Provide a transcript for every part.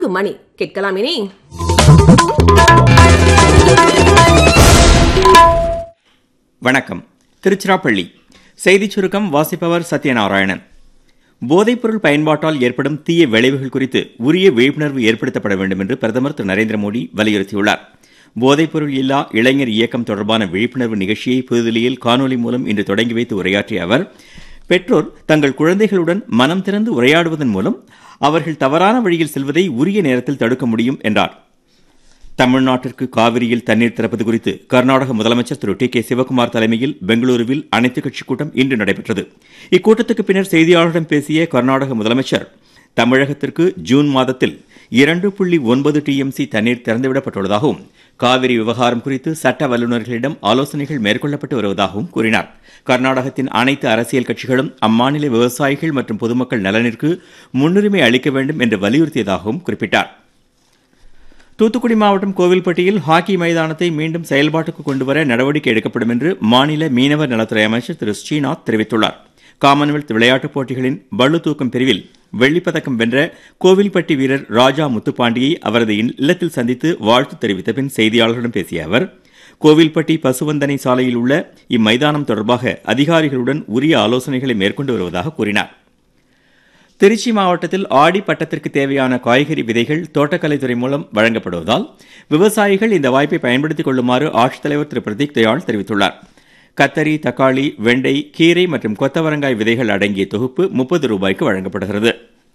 மணி கேட்கலாம். இனி வணக்கம். திருச்சிராப்பள்ளி செய்திச் சுருக்கம் வாசிப்பவர் சத்யநாராயணன். போதைப்பொருள் பயன்பாட்டால் ஏற்படும் தீய விளைவுகள் குறித்து உரிய விழிப்புணர்வு ஏற்படுத்தப்பட வேண்டும் என்று பிரதமர் திரு நரேந்திர மோடி வலியுறுத்தியுள்ளார். போதைப்பொருள் இல்லா இளைஞர் இயக்கம் தொடர்பான விழிப்புணர்வு நிகழ்ச்சியை புதுதில்லியில் காணொலி மூலம் இன்று தொடங்கி வைத்து உரையாற்றிய அவர், பெற்றோர் தங்கள் குழந்தைகளுடன் மனம் திறந்து உரையாடுவதன் மூலம் அவர்கள் தவறான வழியில் செல்வதை உரிய நேரத்தில் தடுக்க முடியும் என்றார். தமிழ்நாட்டிற்கு காவிரியில் தண்ணீர் திறப்பது குறித்து கர்நாடக முதலமைச்சர் திரு டி.கே. சிவக்குமார் தலைமையில் பெங்களூருவில் அனைத்துக் கட்சிக் கூட்டம் இன்று நடைபெற்றது. இக்கூட்டத்துக்கு பின்னர் செய்தியாளர்களிடம் பேசிய கர்நாடக முதலமைச்சர், தமிழகத்திற்கு ஜூன் மாதத்தில் 2.9 TMC தண்ணீர் திறந்துவிடப்பட்டுள்ளதாகவும் காவிரி விவகாரம் குறித்து சட்ட வல்லுநர்களிடம் ஆலோசனைகள் மேற்கொள்ளப்பட்டு வருவதாகவும் கூறினார். கர்நாடகத்தின் அனைத்து அரசியல் கட்சிகளும் அம்மாநில விவசாயிகள் மற்றும் பொதுமக்கள் நலனிற்கு முன்னுரிமை அளிக்க வேண்டும் என்று வலியுறுத்தியதாகவும் குறிப்பிட்டார். தூத்துக்குடி மாவட்டம் கோவில்பட்டியில் ஹாக்கி மைதானத்தை மீண்டும் செயல்பாட்டுக்கு கொண்டுவர நடவடிக்கை எடுக்கப்படும் என்று மாநில மீனவர் நலத்துறை அமைச்சர் திரு ஸ்ரீநாத் தெரிவித்துள்ளார். காமன்வெல்த் விளையாட்டுப் போட்டிகளின் பளு தூக்கும் பிரிவில் வெள்ளிப்பதக்கம் வென்ற கோவில்பட்டி வீரர் ராஜா முத்துப்பாண்டியை அவரது இல்லத்தில் சந்தித்து வாழ்த்து தெரிவித்த பின் செய்தியாளர்களிடம் பேசிய அவர், கோவில்பட்டி பசுவந்தனை சாலையில் உள்ள இம்மைதானம் தொடர்பாக அதிகாரிகளுடன் உரிய ஆலோசனைகளை மேற்கொண்டு வருவதாக கூறினார். திருச்சி மாவட்டத்தில் ஆடி பட்டத்திற்கு தேவையான காய்கறி விதைகள் தோட்டக்கலைத்துறை மூலம் வழங்கப்படுவதால் விவசாயிகள் இந்த வாய்ப்பை பயன்படுத்திக் கொள்ளுமாறு ஆட்சித்தலைவர் திரு பிரதீக் தயாள் தெரிவித்துள்ளார். கத்தரி, தக்காளி, வெண்டை, கீரை மற்றும் கொத்தவரங்காய் விதைகள் அடங்கிய தொகுப்பு 30 ரூபாய்க்கு வழங்கப்படுகிறது.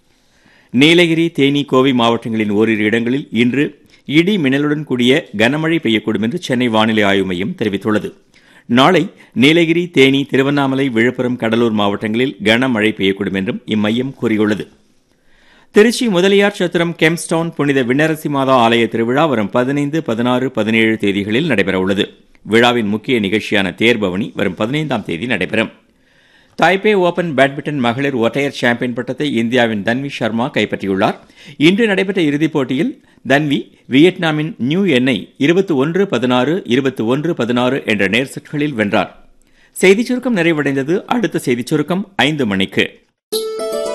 நீலகிரி, தேனி, கோவை மாவட்டங்களின் ஓரிரு இடங்களில் இன்று இடி மின்னலுடன் கூடிய கனமழை பெய்யக்கூடும் என்று சென்னை வானிலை ஆய்வு மையம் தெரிவித்துள்ளது. நாளை நீலகிரி, தேனி, திருவண்ணாமலை, விழுப்புரம், கடலூர் மாவட்டங்களில் கனமழை பெய்யக்கூடும் என்றும் இம்மையம் கூறியுள்ளது. திருச்சி முதலியார் சத்திரம் கெம்ஸ்டவுன் புனித விண்ணரசி மாதா ஆலய திருவிழா வரும் 15, 16, 17 தேதிகளில் நடைபெறவுள்ளது. விழாவின் முக்கிய நிகழ்ச்சியான தேர்பவனி வரும் 15ஆம் தேதி நடைபெறும். தாய்பே ஓபன் பேட்மிண்டன் மகளிர் ஒற்றையர் சாம்பியன் பட்டத்தை இந்தியாவின் தன்வி சர்மா கைப்பற்றியுள்ளார். இன்று நடைபெற்ற இறுதிப் போட்டியில் தன்வி வியட்நாமின் நியூ எண்ணை 21-16, 21-16 என்ற நேர் செட்களில் வென்றார். செய்திச் சுருக்கம் நிறைவடைந்தது. அடுத்த செய்திச் சுருக்கம் 5 மணிக்கு.